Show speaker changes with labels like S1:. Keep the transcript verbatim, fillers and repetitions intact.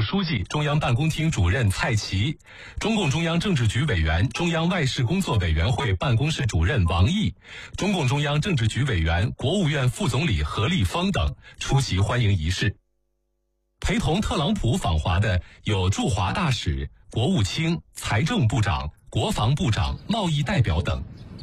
S1: 书记、中央办公厅主任蔡奇，中共中央政治局委员、中央外事工作委员会办公室主任王毅，中共中央政治局委员、国务院副总理何立峰等出席欢迎仪式。陪同特朗普访华的有驻华大使、国务卿、财政部长、国防部长、贸易代表等。